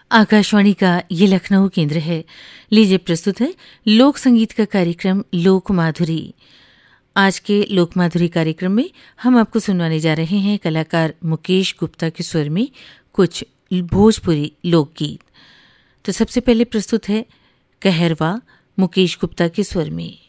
आकाशवाणी का ये लखनऊ केंद्र है। लीजिए प्रस्तुत है लोक संगीत का कार्यक्रम लोक माधुरी। आज के लोक माधुरी कार्यक्रम में हम आपको सुनवाने जा रहे हैं कलाकार मुकेश गुप्ता के स्वर में कुछ भोजपुरी लोकगीत। तो सबसे पहले प्रस्तुत है कहरवा मुकेश गुप्ता के स्वर में।